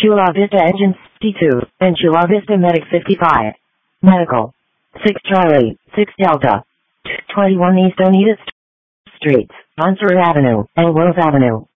Chula Vista Engine 52, and Chula Vista Medic 55. Medical. 6 Charlie, 6 Delta. 21 East Oneida Streets, Montserrat Avenue, and Wells Avenue.